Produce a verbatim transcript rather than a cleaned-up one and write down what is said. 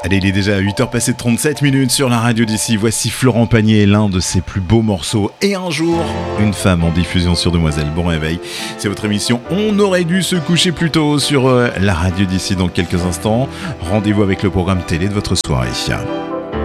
Allez, il est déjà huit heures passées de trente-sept minutes sur la radio d'ici. Voici Florent Pagny, l'un de ses plus beaux morceaux. Et un jour, une femme en diffusion sur Demoiselle. Bon réveil, c'est votre émission. On aurait dû se coucher plus tôt sur euh, la radio d'ici dans quelques instants. Rendez-vous avec le programme télé de votre soirée.